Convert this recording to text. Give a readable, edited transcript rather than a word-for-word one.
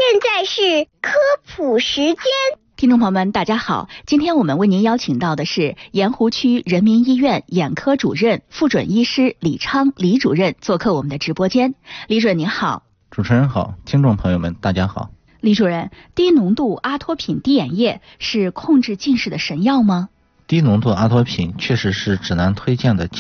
现在是科普时间。 听众朋友们，大家好，今天我们为您邀请到的是盐湖区人民医院眼科主任、副准医师李昌李主任做客我们的直播间。李主任您好。 主持人好，听众朋友们大家好。 李主任，低浓度阿托品滴眼液是控制近视的神药吗？ 低浓度阿托品确实是指南推荐的